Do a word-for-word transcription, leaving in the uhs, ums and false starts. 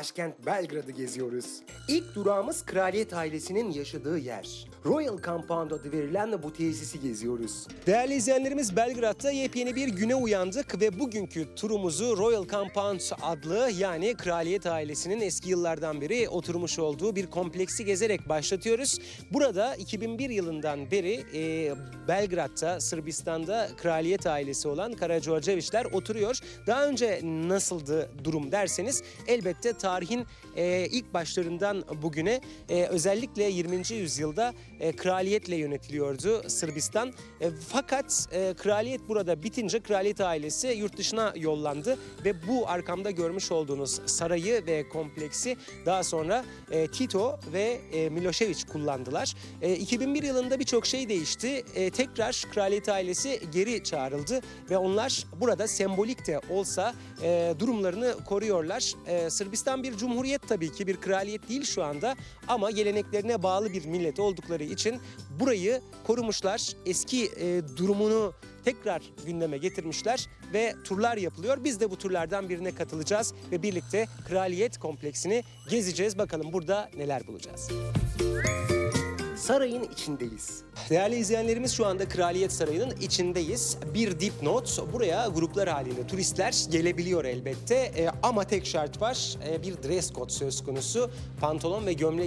başkent Belgrad'ı geziyoruz. İlk durağımız kraliyet ailesinin yaşadığı yer. Royal Compound adı verilen bu tesisi geziyoruz. Değerli izleyenlerimiz, Belgrad'da yepyeni bir güne uyandık ve bugünkü turumuzu Royal Compound adlı, yani kraliyet ailesinin eski yıllardan beri oturmuş olduğu bir kompleksi gezerek başlatıyoruz. Burada iki bin bir yılından beri e, Belgrad'da, Sırbistan'da kraliyet ailesi olan Karađorđevićler oturuyor. Daha önce nasıldı durum derseniz, elbette tarihin e, ilk başlarından bugüne e, özellikle yirminci yüzyılda e, kraliyetle yönetiliyordu Sırbistan. E, fakat e, kraliyet burada bitince kraliyet ailesi yurt dışına yollandı ve bu arkamda görmüş olduğunuz sarayı ve kompleksi daha sonra e, Tito ve e, Milošević kullandılar. E, iki bin bir yılında birçok şey değişti. E, tekrar kraliyet ailesi geri çağrıldı ve onlar burada sembolik de olsa e, durumlarını koruyorlar. E, Sırbistan bir cumhuriyet tabii ki, bir kraliyet değil şu anda, ama geleneklerine bağlı bir millet oldukları için burayı korumuşlar. Eski e, durumunu tekrar gündeme getirmişler ve turlar yapılıyor. Biz de bu turlardan birine katılacağız ve birlikte kraliyet kompleksini gezeceğiz. Bakalım burada neler bulacağız. Sarayın içindeyiz. Değerli izleyenlerimiz, şu anda Kraliyet Sarayı'nın içindeyiz. Bir dipnot: buraya gruplar halinde turistler gelebiliyor elbette. E, ama tek şart var, e, bir dress code söz konusu. Pantolon ve gömlek